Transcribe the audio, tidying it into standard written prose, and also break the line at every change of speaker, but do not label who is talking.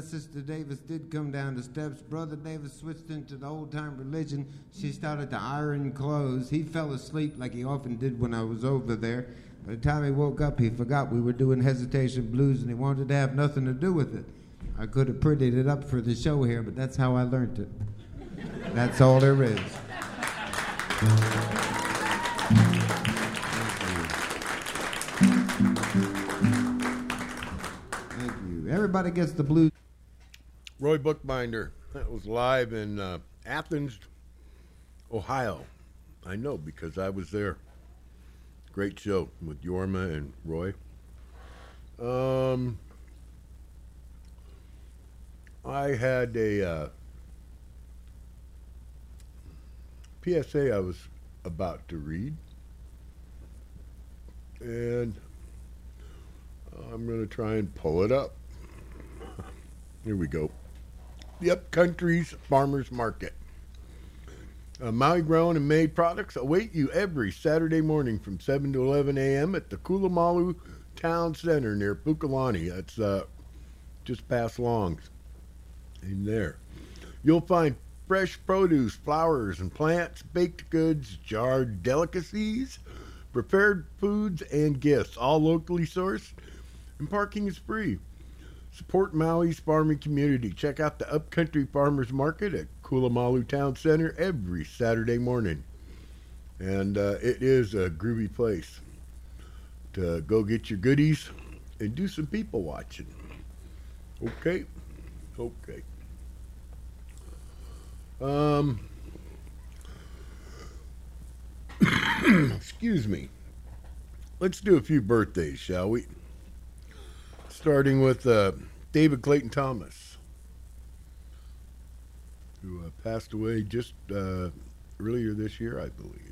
that Sister Davis did come down the steps. Brother Davis switched into the old-time religion. She started to iron clothes. He fell asleep like he often did when I was over there. By the time he woke up, he forgot we were doing Hesitation Blues, and he wanted to have nothing to do with it. I could have prettied it up for the show here, but that's how I learned it. That's all there is. Thank you. Everybody gets the blues.
Roy Bookbinder. That was live in Athens, Ohio. I know because I was there. Great show with Yorma and Roy. I had a PSA I was about to read, and I'm going to try and pull it up. Here we go. The Upcountry's Farmers Market. Maui grown and made products await you every Saturday morning from 7 to 11 a.m. at the Kulamalu Town Center near Pukalani. That's just past Longs in there. You'll find fresh produce, flowers and plants, baked goods, jarred delicacies, prepared foods, and gifts, all locally sourced, and parking is free. Support Maui's farming community. Check out the Upcountry Farmers Market at Kulamalu Town Center every Saturday morning. And it is a groovy place to go get your goodies and do some people watching. Okay. Excuse me. Let's do a few birthdays, shall we? Starting with David Clayton Thomas, who passed away just earlier this year, I believe.